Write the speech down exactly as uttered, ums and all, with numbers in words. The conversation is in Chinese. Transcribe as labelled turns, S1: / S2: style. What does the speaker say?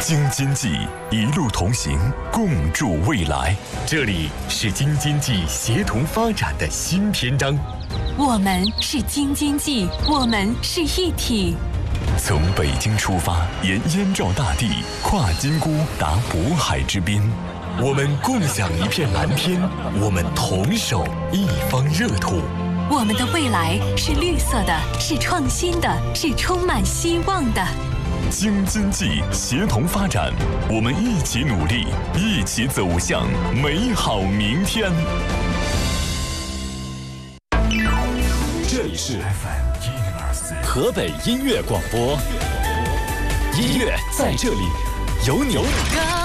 S1: 京津冀一路同行，共筑未来。这里是京津冀协同发展的新篇章。
S2: 我们是京津冀，我们是一体。
S1: 从北京出发，沿燕赵大地，跨金沽达渤海之滨。我们共享一片蓝天，我们同守一方热土。
S2: 我们的未来是绿色的，是创新的，是充满希望的。
S1: 京津冀协同发展，我们一起努力，一起走向美好明天。
S3: 这里是河北音乐广播，音乐在这里，有你。